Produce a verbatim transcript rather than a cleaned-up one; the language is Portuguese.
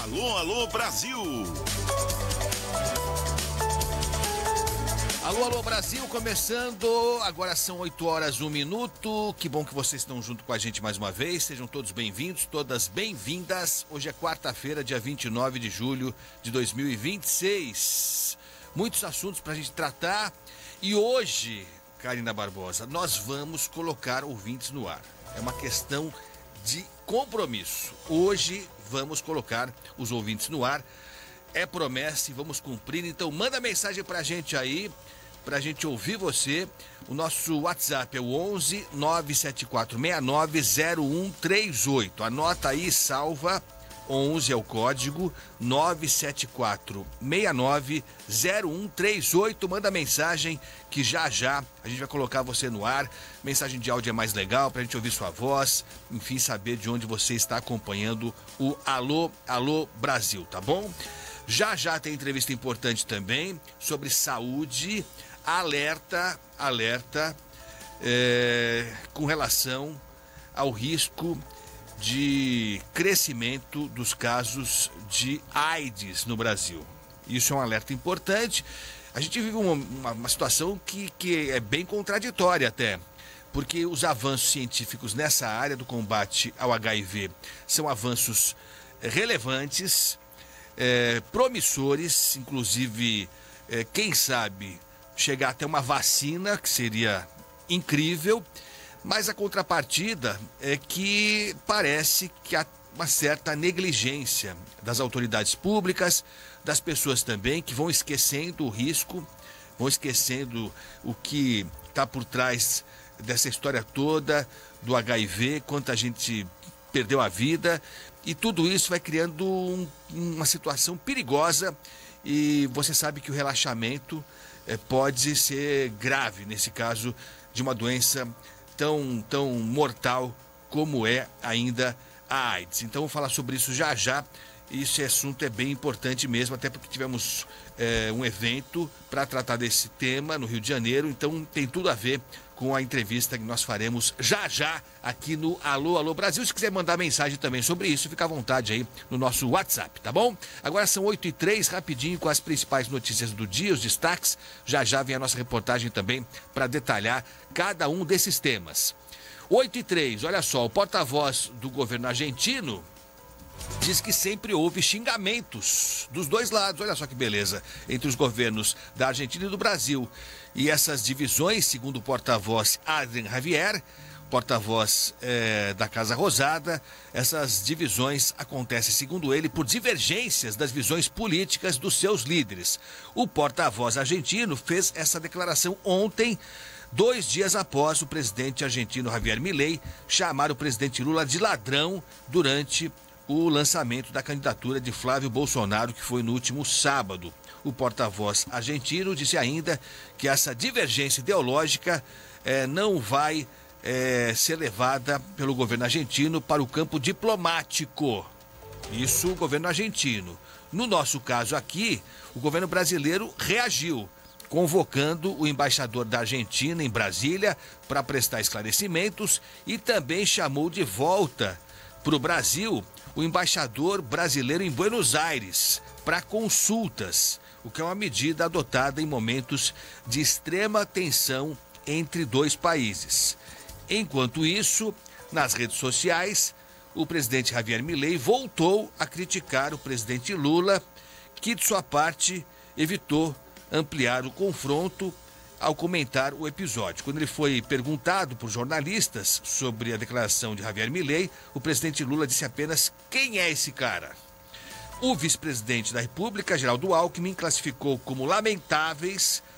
Alô, alô, Brasil! Alô, alô, Brasil, começando, agora são oito horas, um minuto, que bom que vocês estão junto com a gente mais uma vez, sejam todos bem-vindos, todas bem-vindas. Hoje é quarta-feira, dia vinte e nove de julho de dois mil e vinte e seis, muitos assuntos pra gente tratar e hoje, Karina Barbosa, nós vamos colocar ouvintes no ar, é uma questão de compromisso, hoje vamos colocar os ouvintes no ar. É promessa e vamos cumprir, então manda mensagem pra gente aí, pra gente ouvir você. O nosso WhatsApp é o onze nove sete quatro seis nove zero um três oito. Anota aí, salva, onze é o código, nove sete quatro seis nove zero um três oito. Manda mensagem que já já a gente vai colocar você no ar. Mensagem de áudio é mais legal pra gente ouvir sua voz, enfim, saber de onde você está acompanhando o Alô, Alô Brasil, tá bom? Já já tem entrevista importante também sobre saúde, alerta, alerta é, com relação ao risco de crescimento dos casos de AIDS no Brasil. Isso é um alerta importante. A gente vive uma, uma, uma situação que, que é bem contraditória até, porque os avanços científicos nessa área do combate ao H I V são avanços relevantes, É, promissores, inclusive, é, quem sabe, chegar até uma vacina, que seria incrível, mas a contrapartida é que parece que há uma certa negligência das autoridades públicas, das pessoas também, que vão esquecendo o risco, vão esquecendo o que está por trás dessa história toda do H I V, quanta gente perdeu a vida. E tudo isso vai criando um, uma situação perigosa e você sabe que o relaxamento é, pode ser grave, nesse caso, de uma doença tão, tão mortal como é ainda a AIDS. Então, vamos falar sobre isso já já. Esse assunto é bem importante mesmo, até porque tivemos é, um evento para tratar desse tema no Rio de Janeiro, então tem tudo a ver com a entrevista que nós faremos já já aqui no Alô, Alô Brasil. Se quiser mandar mensagem também sobre isso, fica à vontade aí no nosso WhatsApp, tá bom? Agora são oito e três, rapidinho com as principais notícias do dia, os destaques. Já já vem a nossa reportagem também para detalhar cada um desses temas. oito e três, olha só, o porta-voz do governo argentino diz que sempre houve xingamentos dos dois lados, olha só que beleza, entre os governos da Argentina e do Brasil. E essas divisões, segundo o porta-voz Adrian Javier, porta-voz é, da Casa Rosada, essas divisões acontecem, segundo ele, por divergências das visões políticas dos seus líderes. O porta-voz argentino fez essa declaração ontem, dois dias após o presidente argentino Javier Milei chamar o presidente Lula de ladrão durante o lançamento da candidatura de Flávio Bolsonaro, que foi no último sábado. O porta-voz argentino disse ainda que essa divergência ideológica eh, não vai eh, ser levada pelo governo argentino para o campo diplomático. Isso o governo argentino. No nosso caso aqui, o governo brasileiro reagiu, convocando o embaixador da Argentina em Brasília para prestar esclarecimentos e também chamou de volta para o Brasil o embaixador brasileiro em Buenos Aires para consultas, o que é uma medida adotada em momentos de extrema tensão entre dois países. Enquanto isso, nas redes sociais, o presidente Javier Milei voltou a criticar o presidente Lula, que de sua parte evitou ampliar o confronto ao comentar o episódio. Quando ele foi perguntado por jornalistas sobre a declaração de Javier Milei, o presidente Lula disse apenas: quem é esse cara? O vice-presidente da República, Geraldo Alckmin, classificou como lamentáveis